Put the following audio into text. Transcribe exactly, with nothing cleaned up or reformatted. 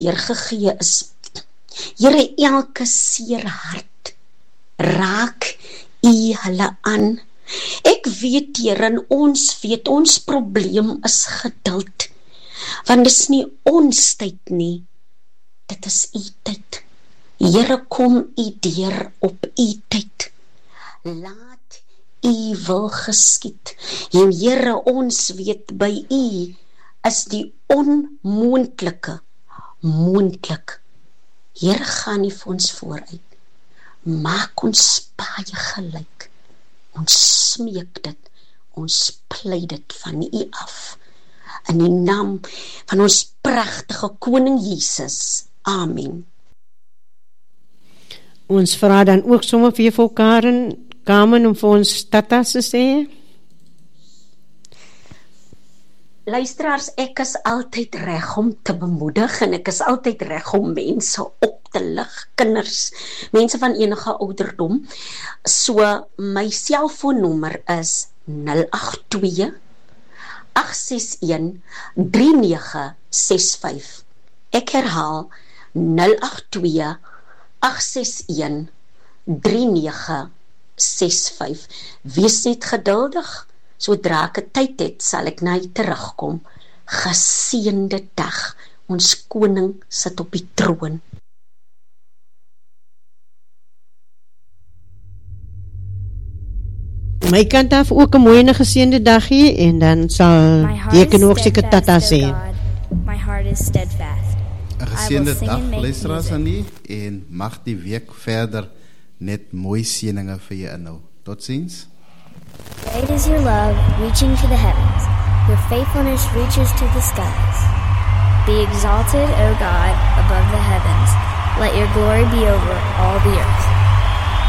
Here gegee is. Here, elke seer hart, raak U hulle aan. Ek weet, Here, en ons weet, ons probleem is geduld, want dis nie ons tyd nie, dit is U tyd. Here, kom U deur op U tyd. Laat U wil geskied. En Here, ons weet, by U is die onmoontlike moontlik. Here, gaan nie vir ons vooruit. Maak ons baie gelyk. Ons smeek dit, ons pleit dit van U af. In die naam van ons pragtige Koning Jesus. Amen. Ons vra dan ook sommer vir juffrou Karen Kamen om vir ons tatas te sê. Luisteraars, ek is altyd reg om te bemoedig en ek is altyd reg om mense op te lig, kinders, mense van enige ouderdom. So, my selfoonnommer is nul agt twee, agt ses een, drie nege ses vyf. Ek herhaal nul agt twee, agt ses een, drie nege ses vyf. Wees net geduldig. Sodra ek 'n tyd het, sal ek na U terugkom. Geseënde dag. Ons koning sit op die troon. My kant af ook 'n mooi en geseënde dag hier, en dan sal Deken ook seker tata sê. My heart is steadfast. 'n Geseënde dag, luisteraars aan U, en mag die week verder net mooi seëninge vir jou inhou. Totsiens. Great is your love, reaching to the heavens. Your faithfulness reaches to the skies. Be exalted, O God, above the heavens. Let your glory be over all